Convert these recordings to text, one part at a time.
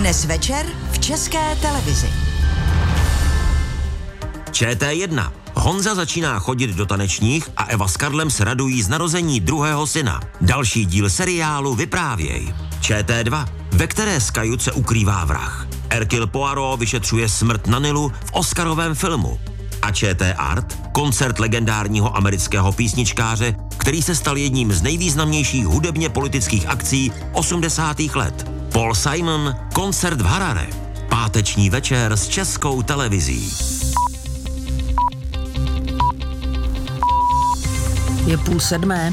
Dnes večer v České televizi. ČT1. Honza začíná chodit do tanečních a Eva s Karlem se radují z narození druhého syna. Další díl seriálu Vyprávěj. ČT2. Ve které z kajut se ukrývá vrah. Hercule Poirot vyšetřuje smrt na Nilu v oscarovém filmu. A ČT Art. Koncert legendárního amerického písničkáře, který se stal jedním z nejvýznamnějších hudebně politických akcí 80. let. Paul Simon, koncert v Harare. Páteční večer s Českou televizí. Je 6:30.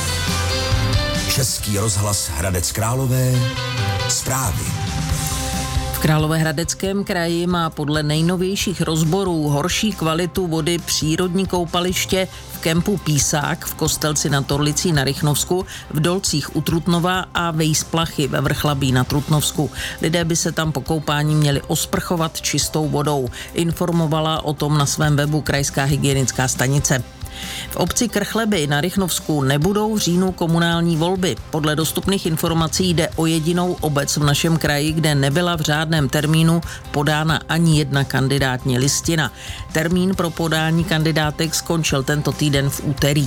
Český rozhlas Hradec Králové. Zprávy. V Královéhradeckém kraji má podle nejnovějších rozborů horší kvalitu vody přírodní koupaliště v kempu Písák v Kostelci nad Orlicí na Rychnovsku, v Dolcích u Trutnova a Vejsplachy ve Vrchlabí na Trutnovsku. Lidé by se tam po koupání měli osprchovat čistou vodou. Informovala o tom na svém webu Krajská hygienická stanice. V obci Krchleby na Rychnovsku nebudou v říjnu komunální volby. Podle dostupných informací jde o jedinou obec v našem kraji, kde nebyla v řádném termínu podána ani jedna kandidátní listina. Termín pro podání kandidátek skončil tento týden v úterý.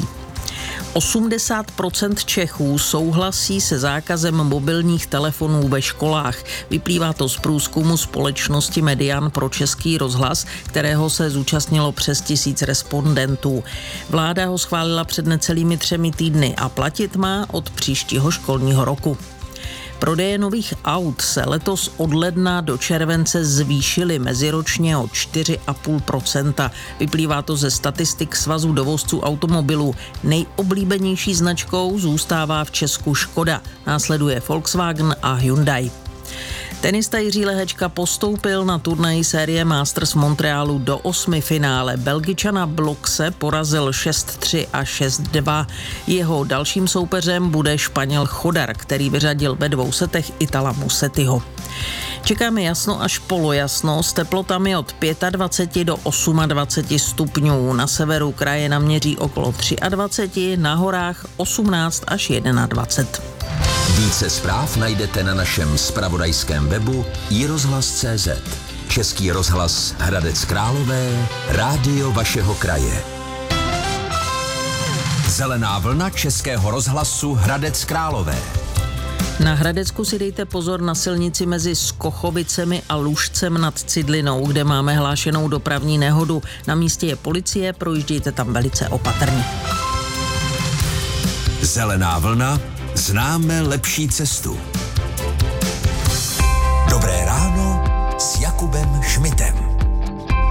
80% Čechů souhlasí se zákazem mobilních telefonů ve školách. Vyplývá to z průzkumu společnosti Median pro Český rozhlas, kterého se zúčastnilo přes 1000 respondentů. Vláda ho schválila před necelými 3 týdny a platit má od příštího školního roku. Prodeje nových aut se letos od ledna do července zvýšily meziročně o 4,5%. Vyplývá to ze statistik Svazu dovozců automobilů. Nejoblíbenější značkou zůstává v Česku Škoda. Následuje Volkswagen a Hyundai. Tenista Jiří Lehečka postoupil na turnaji série Masters v Montrealu do 8. finále. Belgičana Blockse porazil 6-3 a 6-2. Jeho dalším soupeřem bude Španěl Chodar, který vyřadil ve 2 setech Itala Musettiho. Čekáme jasno až polojasno s teplotami od 25 do 28 stupňů. Na severu kraje naměří okolo 23, na horách 18 až 21. Více zpráv najdete na našem zpravodajském webu iRozhlas.cz. Český rozhlas Hradec Králové, rádio vašeho kraje. Zelená vlna Českého rozhlasu Hradec Králové. Na Hradecku si dejte pozor na silnici mezi Skochovicemi a Lužcem nad Cidlinou, kde máme hlášenou dopravní nehodu. Na místě je policie, projíždějte tam velice opatrně. Zelená vlna. Známe lepší cestu. Dobré ráno s Jakubem Šmitem.